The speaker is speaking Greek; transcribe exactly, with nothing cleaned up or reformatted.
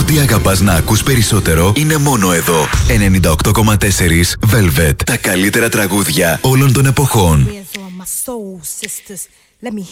Ό,τι αγαπάς να ακούς περισσότερο είναι μόνο εδώ. ενενήντα οκτώ κόμμα τέσσερα Velvet. Τα καλύτερα τραγούδια όλων των εποχών.